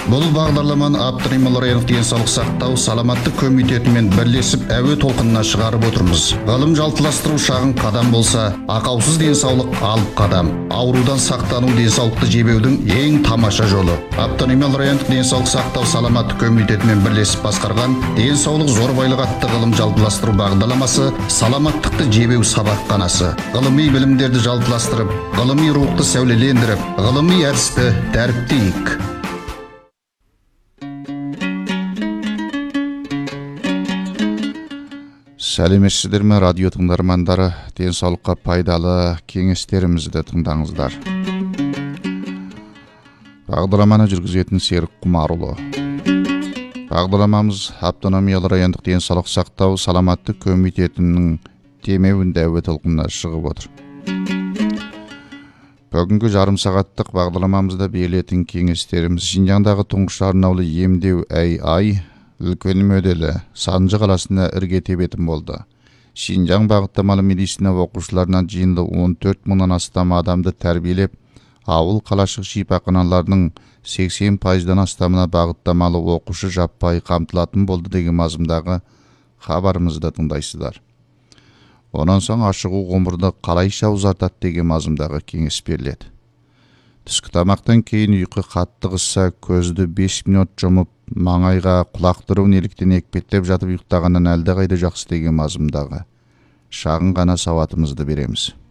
Бұл бағдарламаны Абдрахман Лориянов денсаулық сақтау саламаттық комитетімен бірлесіп әуе толқынына шығарып отырмыз. Ғылым жалтыластыру шағын қадам болса, ақаусыз денсаулық алып қадам. Аурудан сақтану денсаулықты жебеудің ең тамаша жолы. Абдрахман Лориянов денсаулық сақтау саламаттық комитетімен бірлесіп басқарған денсаулық зор байлық атты ғылым жалтыластыру бағдарламасы саламаттықты жебеу сабақханасы. Ғылыми білімдерді жалтыластырып, ғылыми рухты сәулелендіріп, ғылыми әдісті дәріптейік. Сәлеметсіздер ме, радио тыңдармандары? Денсаулыққа пайдалы кеңестерімізді тыңдаңыздар. Бағдарламаны жүргізетін Серік Құмарұлы. Бағдарламамыз Автономиялы райондық денсаулық сақтау саламаттық комитетінің демеуінде әуе толқынына шығып отыр. Бүгінгі жарым сағаттық бағдарламамызда берілетін кеңестеріміз Шинжаңдағы тұңғыш арнаулы емдеу ай үлкен моделі Санжы қаласына іргетебетін болды. Шинжаң бағыттамалы медицина оқушыларынан жиынды 14 мыңнан астам адамды тәрбиелеп, ауыл қалашық шипаханаларының 80%-дан астамына бағыттамалы оқушы жаппай қамтылатын болды деген мазмұндағы хабарымызды тыңдайсыздар. Онан соң ашығу ғұмырды қалайша ұзартады деген мазмұндағы кеңес беріледі. Түскі тамақтан кейін ұйқы қатты қысса, көзді 5 минут жұмып, маңайға құлақтыру неліктен екпеттеп жатып ұйықтағаннан әлдеқайда жақсы деген мазмұндағы шағын ғана сауатымызды береміз.